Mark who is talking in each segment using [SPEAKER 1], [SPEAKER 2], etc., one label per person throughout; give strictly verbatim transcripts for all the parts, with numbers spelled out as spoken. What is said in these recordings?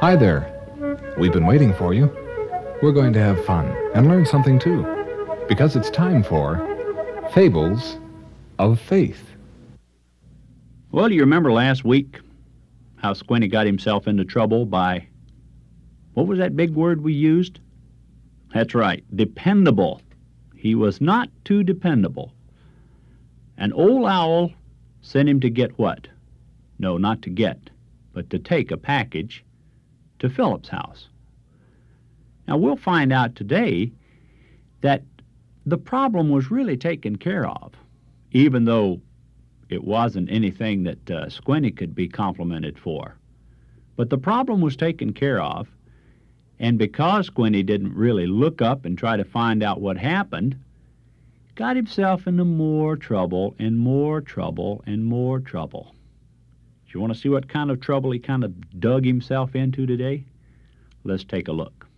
[SPEAKER 1] Hi there. We've been waiting for you. We're going to have fun and learn something too, because it's time for Fables of Faith.
[SPEAKER 2] Well, do you remember last week how Squinty got himself into trouble by, what was that big word we used? That's right, dependable. He was not too dependable. An old owl sent him to get what? No, not to get, but to take a package to Philip's house. Now, we'll find out today that the problem was really taken care of, even though it wasn't anything that uh, Squinty could be complimented for. But the problem was taken care of, and because Squinty didn't really look up and try to find out what happened, got himself into more trouble and more trouble and more trouble. Do you want to see what kind of trouble he kind of dug himself into today? Let's take a look.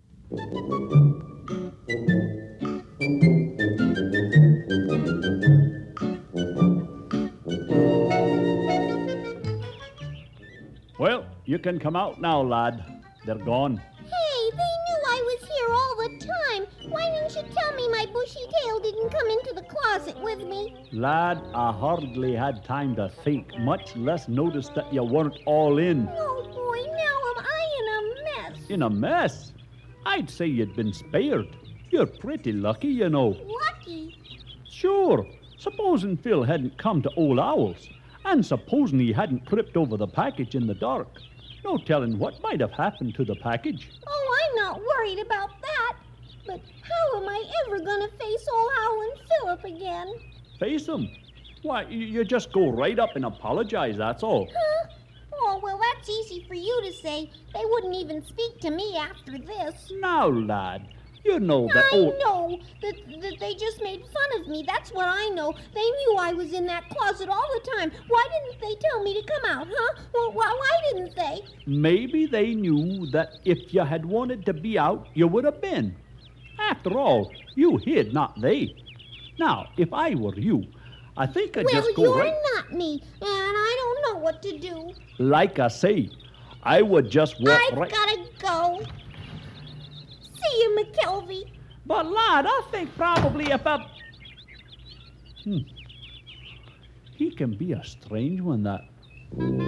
[SPEAKER 2] Well, you can come out now, lad. They're gone.
[SPEAKER 3] Hey, they knew I was here all the time. Why didn't you tell me my bushy tail didn't come into the closet with me?
[SPEAKER 4] Lad, I hardly had time to think, much less notice that you weren't all in.
[SPEAKER 3] Oh, boy, now am I in a mess.
[SPEAKER 4] In a mess? I'd say you'd been spared. You're pretty lucky, you know.
[SPEAKER 3] Lucky?
[SPEAKER 4] Sure. Supposing Phil hadn't come to Old Owl's, and supposing he hadn't tripped over the package in the dark. No telling what might have happened to the package.
[SPEAKER 3] Oh, I'm not worried about that. But how am I ever going to face old Owl and Philip again?
[SPEAKER 4] Face him? Why, you just go right up and apologize, that's all.
[SPEAKER 3] Huh? Oh, well, that's easy for you to say. They wouldn't even speak to me after this.
[SPEAKER 4] Now, lad, you know that
[SPEAKER 3] I
[SPEAKER 4] old...
[SPEAKER 3] know that, that they just made fun of me. That's what I know. They knew I was in that closet all the time. Why didn't they tell me to come out, huh? Well, why, why didn't they?
[SPEAKER 4] Maybe they knew that if you had wanted to be out, you would have been. After all, you hid, not they. Now, if I were you, I think I'd
[SPEAKER 3] well,
[SPEAKER 4] just go
[SPEAKER 3] you're
[SPEAKER 4] right...
[SPEAKER 3] not me, and I don't know what to do.
[SPEAKER 4] Like I say, I would just walk
[SPEAKER 3] I've
[SPEAKER 4] right...
[SPEAKER 3] gotta go. See you, McKelvey.
[SPEAKER 4] But, lad, I think probably if I... Hmm. He can be a strange one, that...